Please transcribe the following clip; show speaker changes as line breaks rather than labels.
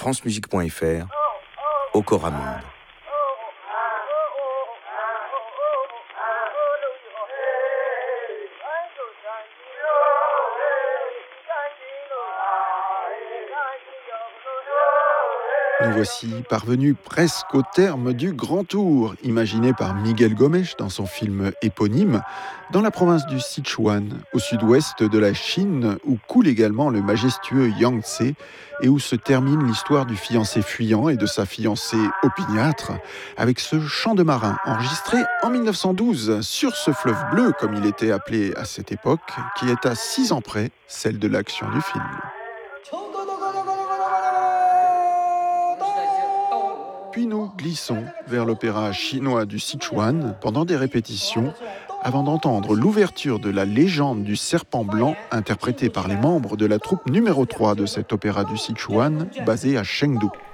francemusique.fr, Okoramonde.
Nous voici parvenus presque au terme du grand tour, imaginé par Miguel Gomes dans son film éponyme, dans la province du Sichuan, au sud-ouest de la Chine, où coule également le majestueux Yangtze et où se termine l'histoire du fiancé fuyant et de sa fiancée opiniâtre, avec ce chant de marin enregistré en 1912 sur ce fleuve bleu, comme il était appelé à cette époque, qui est à 6 ans près celle de l'action du film. Puis nous glissons vers l'opéra chinois du Sichuan pendant des répétitions, avant d'entendre l'ouverture de la légende du serpent blanc interprétée par les membres de la troupe numéro 3 de cet opéra du Sichuan, basée à Chengdu.